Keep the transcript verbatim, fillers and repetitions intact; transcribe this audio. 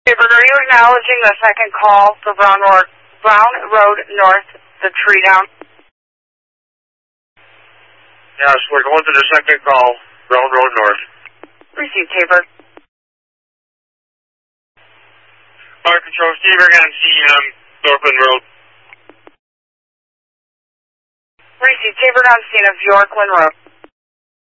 Tabor, are you acknowledging the second call for Brown Road, Brown Road North, the tree down? Yes, we're going to the second call, Brown Road North. Received, Tabor. Fire Control, Steve, we're going to see um, Yorkland Road. Received, Tabor on scene of Yorkland Road.